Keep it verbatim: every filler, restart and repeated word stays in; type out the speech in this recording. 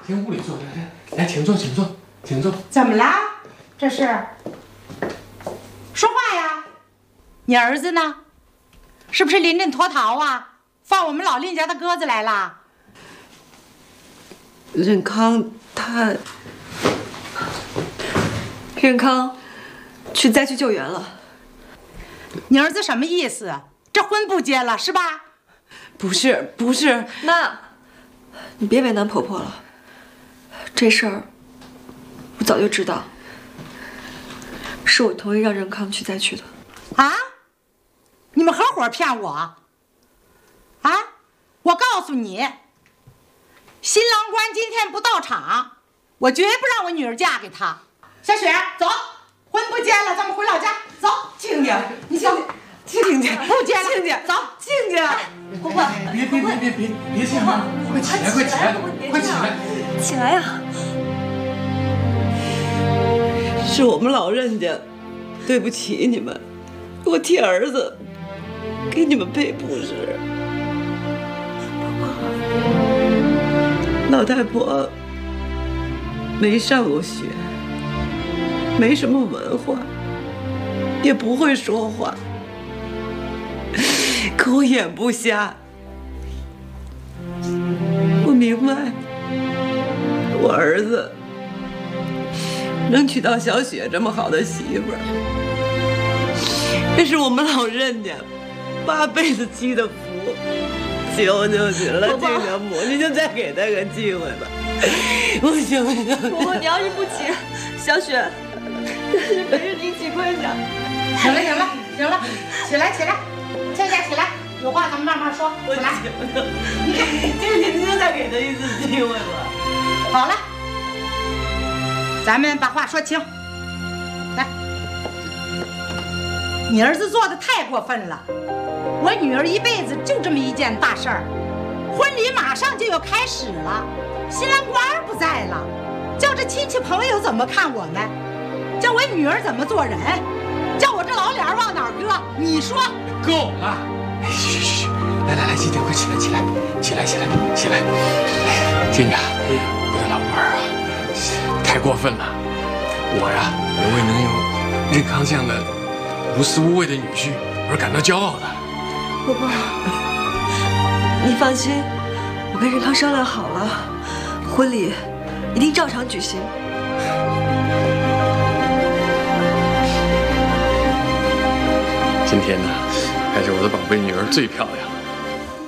进屋里坐，来来来，请坐，请坐，请坐。 怎么了？这是？说话呀！你儿子呢？是不是临阵脱逃啊？放我们老林家的鸽子来了？ 任康他，任康去灾区救援了。 你儿子什么意思？这婚不结了是吧？ 不是不是，妈，你别为难婆婆了。这事儿我早就知道，是我同意让任康去灾区的。 啊？你们合伙骗我？啊？我告诉你，新郎官今天不到场，我绝不让我女儿嫁给他。小雪，走，婚不结了，咱们回老家。走， 亲家， 你走。 亲家， 不结了， 亲家， 走， 亲家，婆婆， 别别别别别别这样，快起来，快起来，快起来， 起来呀！是我们老任家，对不起你们，我替儿子给你们赔不是。老太婆没上过学，没什么文化，也不会说话。可我眼不瞎，我明白，我儿子能娶到小雪这么好的媳妇儿，这是我们老任家八辈子积的福。求求你了，亲家母，你就再给他个机会吧，我求求你。婆婆，你要是不起，小雪没人一起跪下。 行了行了行了，起来起来。亲家起来，有话咱们慢慢说。起来， 你你你就再给他一次机会吧。 好了，咱们把话说清。来，你儿子做的太过分了。我女儿一辈子就这么一件大事儿，婚礼马上就要开始了，新郎官不在了，叫这亲戚朋友怎么看我们？叫我女儿怎么做人？叫我这老脸往哪儿搁？你说？ 够了！哎，嘘嘘嘘！来来来，今天快起来起来起来起来起来！哎，亲家，我的老伴儿啊，太过分了！我呀，也为能有任康这样的无私无畏的女婿而感到骄傲的。 婆婆，你放心，我跟任康商量好了，婚礼一定照常举行。 今天呢，还是我的宝贝女儿最漂亮。